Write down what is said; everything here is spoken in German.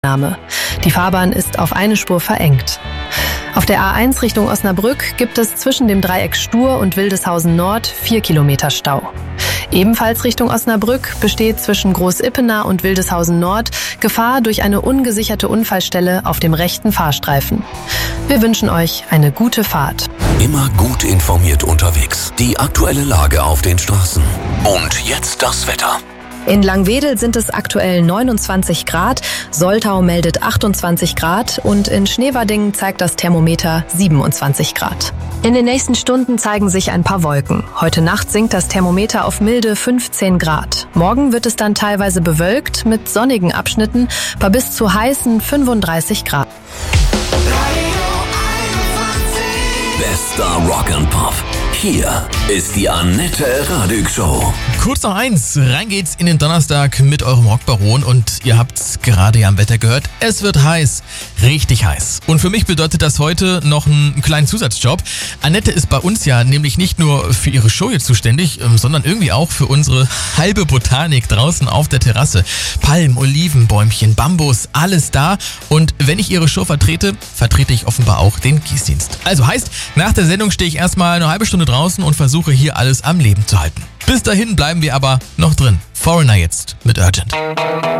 Die Fahrbahn ist auf eine Spur verengt. Auf der A1 Richtung Osnabrück gibt es zwischen dem Dreieck Stur und Wildeshausen Nord 4 Kilometer Stau. Ebenfalls Richtung Osnabrück besteht zwischen Groß-Ippener und Wildeshausen Nord Gefahr durch eine ungesicherte Unfallstelle auf dem rechten Fahrstreifen. Wir wünschen euch eine gute Fahrt. Immer gut informiert unterwegs. Die aktuelle Lage auf den Straßen. Und jetzt das Wetter. In Langwedel sind es aktuell 29 Grad, Soltau meldet 28 Grad und in Schneverdingen zeigt das Thermometer 27 Grad. In den nächsten Stunden zeigen sich ein paar Wolken. Heute Nacht sinkt das Thermometer auf milde 15 Grad. Morgen wird es dann teilweise bewölkt mit sonnigen Abschnitten bei bis zu heißen 35 Grad. Bester Rock and Pop. Hier ist die Annette Radig Show. Kurz noch eins, rein geht's in den Donnerstag mit eurem Rockbaron und ihr habt's gerade ja am Wetter gehört, es wird heiß, richtig heiß. Und für mich bedeutet das heute noch einen kleinen Zusatzjob. Annette ist bei uns ja nämlich nicht nur für ihre Show jetzt zuständig, sondern irgendwie auch für unsere halbe Botanik draußen auf der Terrasse. Palmen, Olivenbäumchen, Bambus, alles da. Und wenn ich ihre Show vertrete, vertrete ich offenbar auch den Gießdienst. Also heißt, nach der Sendung stehe ich erstmal eine halbe Stunde draußen und versuche hier alles am Leben zu halten. Bis dahin bleiben wir aber noch drin. Foreigner jetzt mit Urgent.